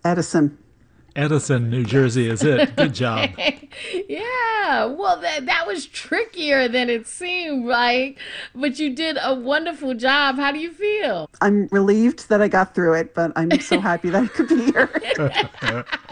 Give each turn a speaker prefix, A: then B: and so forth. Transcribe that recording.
A: Edison.
B: Edison, New Jersey is it. Good job.
C: Okay. Yeah. Well, that was trickier than it seemed like, but you did a wonderful job. How do you feel?
A: I'm relieved that I got through it, but I'm so happy that I could be here.